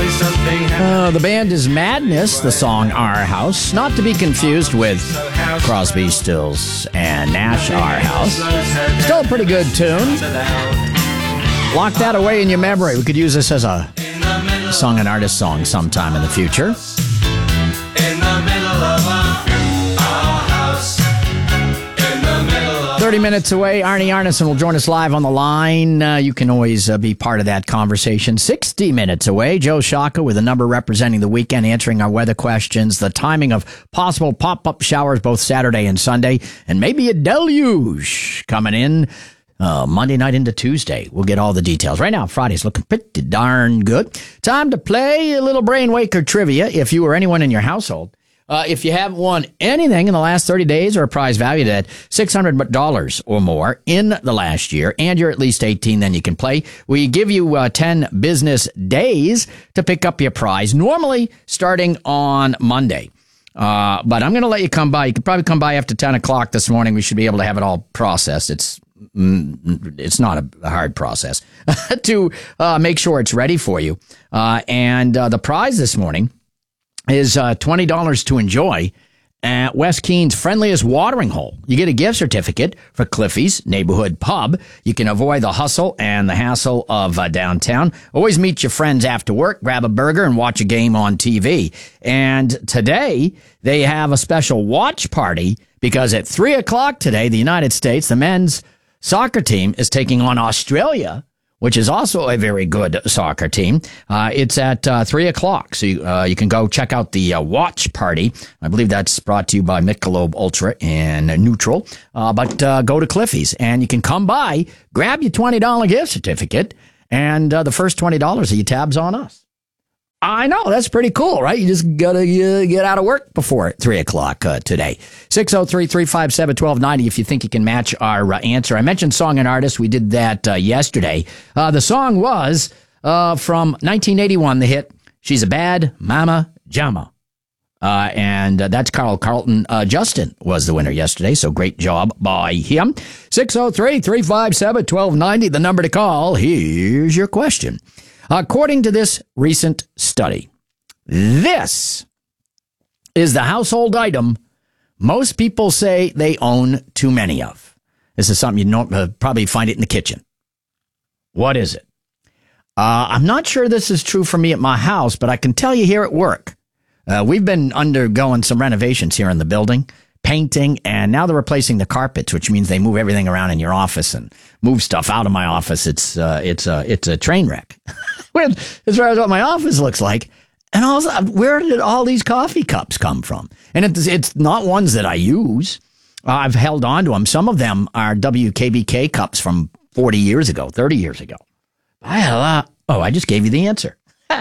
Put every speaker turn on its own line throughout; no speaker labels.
The band is Madness, the song Our House, not to be confused with Crosby, Stills, and Nash Our House. Still a pretty good tune. Lock that away in your memory. We could use this as a song and artist song sometime in the future. In the middle of our house. 30 minutes away, Arnie Arneson will join us live on the line. You can always be part of that conversation. 60 minutes away, Joe Shaka with a number representing the weekend, answering our weather questions, the timing of possible pop-up showers both Saturday and Sunday, and maybe a deluge coming in Monday night into Tuesday. We'll get all the details. Right now, Friday's looking pretty darn good. Time to play a little Brain Waker trivia. If you or anyone in your household, if you haven't won anything in the last 30 days or a prize valued at $600 or more in the last year, and you're at least 18, then you can play. We give you 10 business days to pick up your prize, normally starting on Monday. But I'm going to let you come by. You could probably come by after 10 o'clock this morning. We should be able to have it all processed. It's not a hard process to make sure it's ready for you. And the prize this morning is $20 to enjoy at West Keene's friendliest watering hole. You get a gift certificate for Cliffy's Neighborhood Pub. You can avoid the hustle and the hassle of downtown. Always meet your friends after work, grab a burger, and watch a game on TV. And today, they have a special watch party because at 3 o'clock today, the United States, the men's soccer team, is taking on Australia, which is also a very good soccer team. It's at 3 o'clock, so you can go check out the watch party. I believe that's brought to you by Michelob Ultra and Neutral. But go to Cliffy's, and you can come by, grab your $20 gift certificate, and the first $20 of your tab's on us. I know, that's pretty cool, right? You just got to get out of work before 3 o'clock today. 603-357-1290 if you think you can match our answer. I mentioned song and artist. We did that yesterday. The song was from 1981, the hit, She's a Bad Mama Jama. And that's Carl Carlton. Justin was the winner yesterday, so great job by him. 603-357-1290, the number to call. Here's your question. According to this recent study, this is the household item most people say they own too many of. This is something you don't probably find it in the kitchen. What is it? I'm not sure this is true for me at my house, but I can tell you here at work. We've been undergoing some renovations here in the building, painting, and now they're replacing the carpets, which means they move everything around in your office and move stuff out of my office. It's a train wreck as far as what my office looks like. And also, where did all these coffee cups come from? And it's not ones that I use. I've held on to them. Some of them are WKBK cups from 40 years ago, 30 years ago. I just gave you the answer.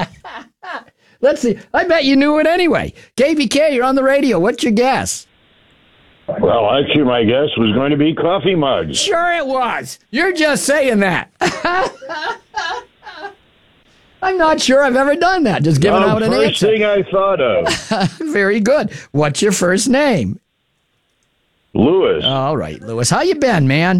Let's see. I bet you knew it anyway. KBK, you're on the radio. What's your guess?
Well, actually, my guess was going to be coffee mugs.
Sure it was. You're just saying that. I'm not sure I've ever done that. Just giving out an answer.
First thing I thought of.
Very good. What's your first name?
Louis.
All right, Louis. How you been, man?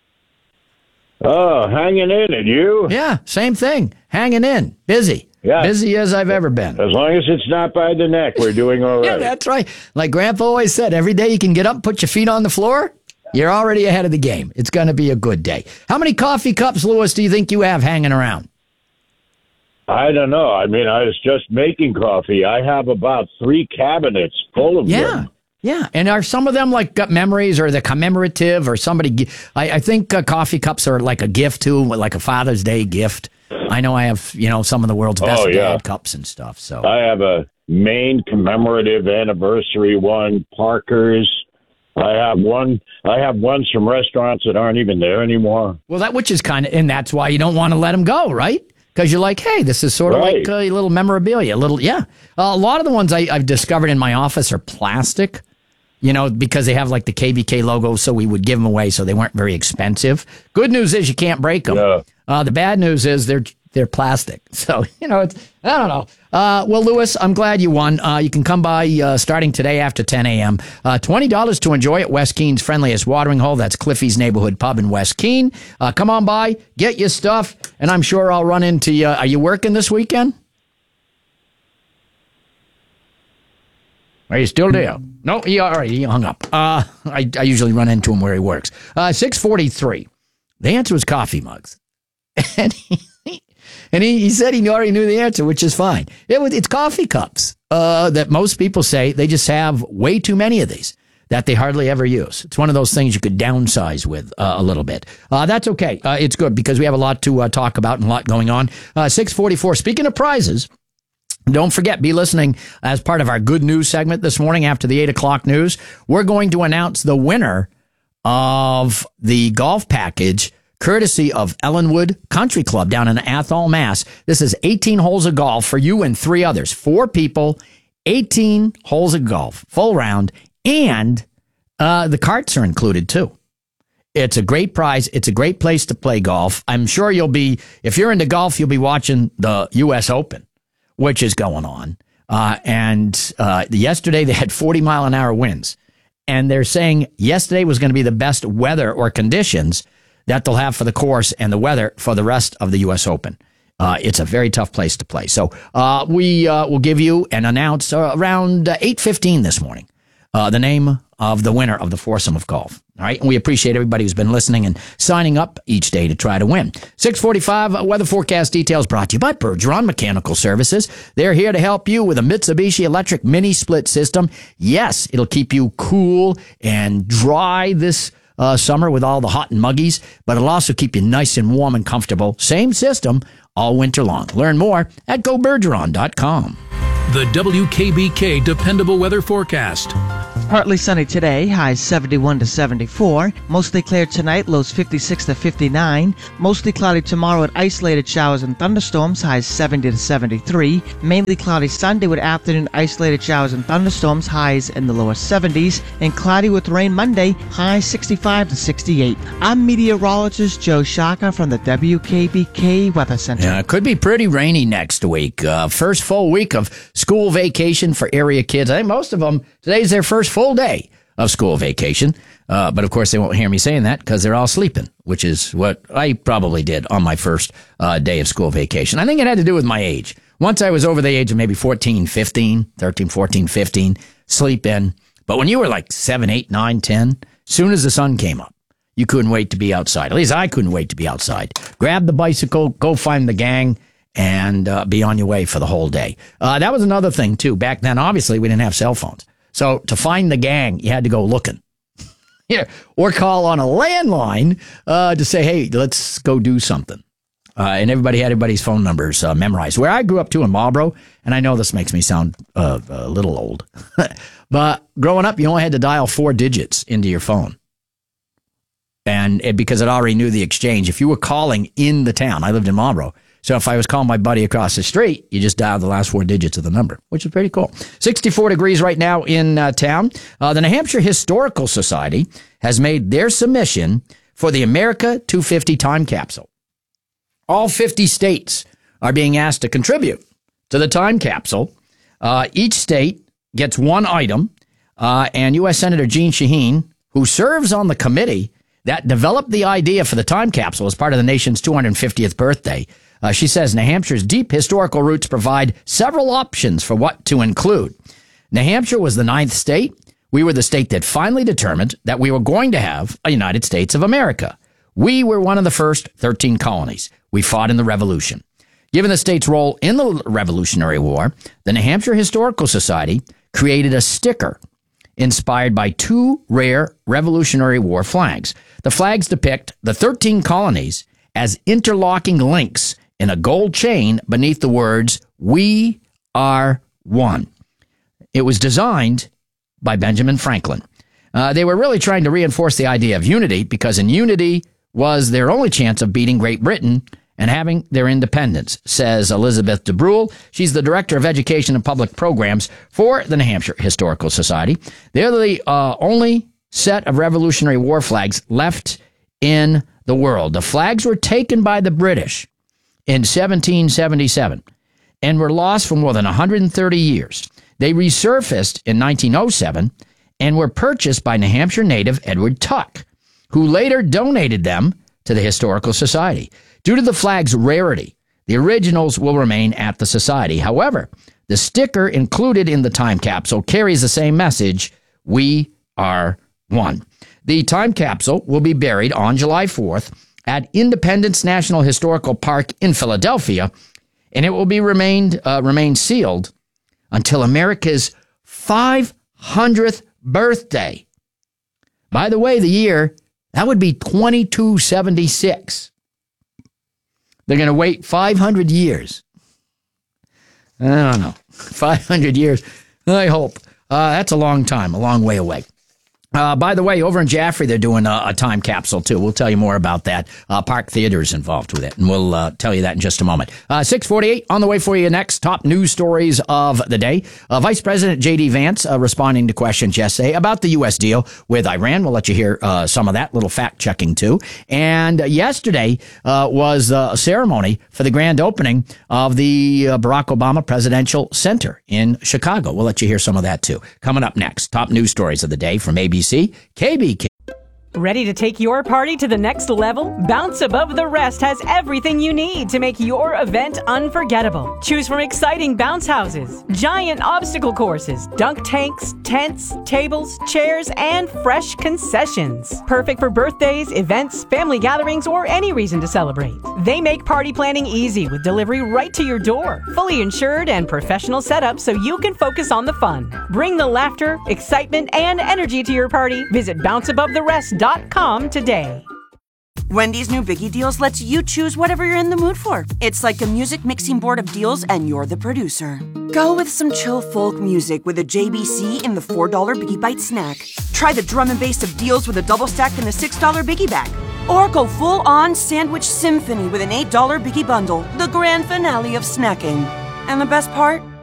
Oh, hanging in, and you?
Yeah, same thing. Hanging in. Busy.
Yeah.
Busy as I've ever been.
As long as it's not by the neck, we're doing all right.
Yeah, that's right. Like Grandpa always said, every day you can get up, put your feet on the floor, you're already ahead of the game. It's going to be a good day. How many coffee cups, Louis, do you think you have hanging around?
I don't know. I mean, I was just making coffee. I have about 3 cabinets full of them.
Yeah. And are some of them like memories or the commemorative or somebody? I think coffee cups are like a gift too, like a Father's Day gift. I know I have, some of the world's best dad cups and stuff. So
I have a Maine commemorative anniversary one, Parker's. I have ones from restaurants that aren't even there anymore.
Well, which is and that's why you don't want to let them go, right? Because you're like, hey, this is sort of like a little memorabilia, a lot of the ones I've discovered in my office are plastic, because they have like the KBK logo, so we would give them away, so they weren't very expensive. Good news is you can't break them. Yeah. The bad news is they're plastic. So, I don't know. Well, Louis, I'm glad you won. You can come by starting today after 10 a.m. $20 to enjoy at West Keene's friendliest watering hole. That's Cliffy's Neighborhood Pub in West Keene. Come on by, get your stuff, and I'm sure I'll run into you. Are you working this weekend? Are you still there? No, he hung up. I usually run into him where he works. 6:43. The answer was coffee mugs. And he said he already knew the answer, which is fine. It's coffee cups that most people say they just have way too many of these that they hardly ever use. It's one of those things you could downsize with a little bit. That's okay. It's good because we have a lot to talk about and a lot going on. 6:44. Speaking of prizes, don't forget, be listening as part of our good news segment this morning after the 8 o'clock news. We're going to announce the winner of the golf package courtesy of Ellenwood Country Club down in Athol, Mass. This is 18 holes of golf for you and 3 others. 4 people, 18 holes of golf, full round, and the carts are included too. It's a great prize. It's a great place to play golf. I'm sure if you're into golf, you'll be watching the U.S. Open, which is going on. Yesterday they had 40-mile-an-hour winds. And they're saying yesterday was going to be the best weather or conditions that they'll have for the course and the weather for the rest of the U.S. Open. It's a very tough place to play. So we will give you and announce around 8:15 this morning the name of the winner of the foursome of golf. All right. And we appreciate everybody who's been listening and signing up each day to try to win. 6:45 weather forecast details brought to you by Bergeron Mechanical Services. They're here to help you with a Mitsubishi electric mini split system. Yes, it'll keep you cool and dry this summer with all the hot and muggies, but it'll also keep you nice and warm and comfortable. Same system all winter long. Learn more at gobergeron.com.
The WKBK Dependable Weather Forecast.
Partly sunny today, highs 71 to 74. Mostly clear tonight, lows 56 to 59. Mostly cloudy tomorrow with isolated showers and thunderstorms, highs 70 to 73. Mainly cloudy Sunday with afternoon isolated showers and thunderstorms, highs in the lower 70s. And cloudy with rain Monday, highs 65 to 68. I'm meteorologist Joe Shaka from the WKBK Weather Center.
Yeah, it could be pretty rainy next week. First full week of school vacation for area kids. I think most of them, today's their first full day of school vacation. But of course, they won't hear me saying that because they're all sleeping, which is what I probably did on my first day of school vacation. I think it had to do with my age. Once I was over the age of maybe 13, 15, sleep in. But when you were like 7, 8, 9, 10, soon as the sun came up, you couldn't wait to be outside. At least I couldn't wait to be outside. Grab the bicycle, go find the gang, and be on your way for the whole day. That was another thing, too. Back then, obviously, we didn't have cell phones. So to find the gang, you had to go looking. Yeah, or call on a landline to say, hey, let's go do something. And everybody had everybody's phone numbers memorized. Where I grew up, too, in Marlboro, and I know this makes me sound a little old, but growing up, you only had to dial 4 digits into your phone. And because it already knew the exchange. If you were calling in the town, I lived in Marlboro, so if I was calling my buddy across the street, you just dialed the last 4 digits of the number, which is pretty cool. 64 degrees right now in town. The New Hampshire Historical Society has made their submission for the America 250 time capsule. All 50 states are being asked to contribute to the time capsule. Each state gets one item, and U.S. Senator Jeanne Shaheen, who serves on the committee that developed the idea for the time capsule as part of the nation's 250th birthday, she says New Hampshire's deep historical roots provide several options for what to include. New Hampshire was the 9th state. We were the state that finally determined that we were going to have a United States of America. We were one of the first 13 colonies. We fought in the Revolution. Given the state's role in the Revolutionary War, the New Hampshire Historical Society created a sticker inspired by 2 rare Revolutionary War flags. The flags depict the 13 colonies as interlocking links in a gold chain beneath the words, "We are one." It was designed by Benjamin Franklin. They were really trying to reinforce the idea of unity because in unity was their only chance of beating Great Britain and having their independence, says Elizabeth DeBrule. She's the Director of Education and Public Programs for the New Hampshire Historical Society. They're the only set of Revolutionary War flags left in the world. The flags were taken by the British in 1777 and were lost for more than 130 years. They resurfaced in 1907 and were purchased by New Hampshire native Edward Tuck, who later donated them to the Historical Society. Due to the flag's rarity, the originals will remain at the Society. However, The sticker included in the time capsule carries the same message, "We are one." The time capsule will be buried on July 4th at Independence National Historical Park in Philadelphia, and it will be remain sealed until America's 500th birthday. By the way, the year, that would be 2276. They're going to wait 500 years. I don't know. 500 years. I hope. That's a long time, a long way away. By the way, over in Jaffrey, they're doing a time capsule, too. We'll tell you more about that. Park Theater's involved with it, and we'll tell you that in just a moment. 6:48 on the way for you next. Top news stories of the day. Vice President J.D. Vance responding to questions yesterday about the U.S. deal with Iran. We'll let you hear some of that, little fact-checking, too. And yesterday was a ceremony for the grand opening of the Barack Obama Presidential Center in Chicago. We'll let you hear some of that, too. Coming up next, top news stories of the day from ABC. KBK.
Ready to take your party to the next level? Bounce Above the Rest has everything you need to make your event unforgettable. Choose from exciting bounce houses, giant obstacle courses, dunk tanks, tents, tables, chairs, and fresh concessions. Perfect for birthdays, events, family gatherings, or any reason to celebrate. They make party planning easy with delivery right to your door. Fully insured and professional setup so you can focus on the fun. Bring the laughter, excitement, and energy to your party. Visit bounceabovetherest.com today.
Wendy's new Biggie Deals lets you choose whatever you're in the mood for. It's like a music mixing board of deals, and you're the producer. Go with some chill folk music with a JBC in the $4 Biggie Bite snack. Try the drum and bass of deals with a double stack in the $6 Biggie Bag. Or go full-on sandwich symphony with an $8 Biggie Bundle, the grand finale of snacking. And the best part?